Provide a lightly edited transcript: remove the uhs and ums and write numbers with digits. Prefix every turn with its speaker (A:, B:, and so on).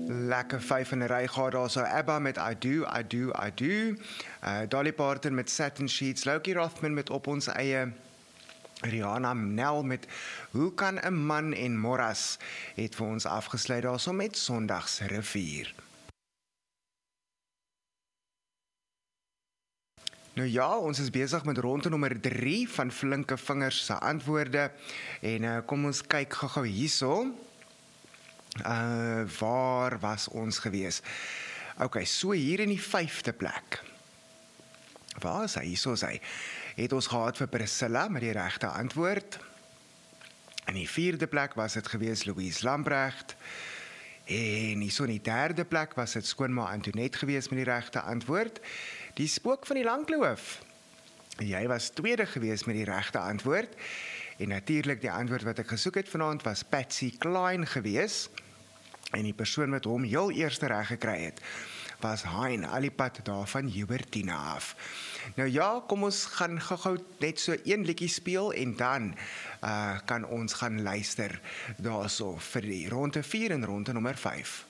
A: Lekker 5 in 'n ry gehad daar, so ABBA met I Do, I Do, I Do. Dolly Parton met Satin Sheets, Loki Rothman met Op Ons Eie, Rihanna Nel met Hoe kan 'n man en Morras het vir ons afgesluit daarso met Sondags Rivier. Nou ja, ons is besig met ronde nommer 3 van Flinke Vingers se antwoorde en kom ons kyk gou-gou hierso. Waar was ons gewees? OK, so hier in die 5de plek. Waar is hy? Hierso is hy. Het ons gehad vir Priscilla met die regte antwoord. In die 4de plek was dit gewees Louise Lamprecht. En hierso in die 3de plek was dit skoonma Antoinette gewees met die regte antwoord. Die Spook van die Langkloof. Jy was tweede gewees met die regte antwoord. En natuurlik die antwoord wat ek gesoek het vanaand was Patsy Cline gewees. En die persoon wat hom heel eerste reg gekry het, was Hein Alipad daar van Hubertina af. Nou ja, kom ons gaan gou-gou net so een liedjie speel en dan kan ons gaan luister daarso vir die ronde 4 en ronde nommer 5.